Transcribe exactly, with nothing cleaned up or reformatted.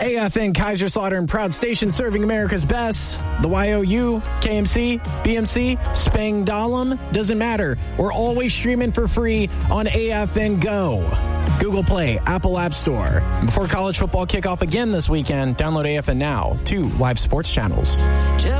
A F N Kaiserslautern, proud station serving America's best. The Y O U, K M C, B M C, Spangdahlem, doesn't matter. We're always streaming for free on A F N Go. Google Play, Apple App Store. And before college football kickoff again this weekend, download A F N Now, two live sports channels.